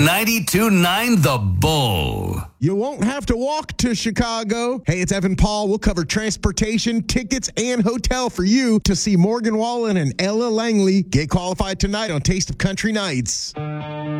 92.9 The Bull. You won't have to walk to Chicago. Hey, it's Evan Paul. We'll cover transportation, tickets, and hotel for you to see Morgan Wallen and Ella Langley get qualified tonight on Taste of Country Nights.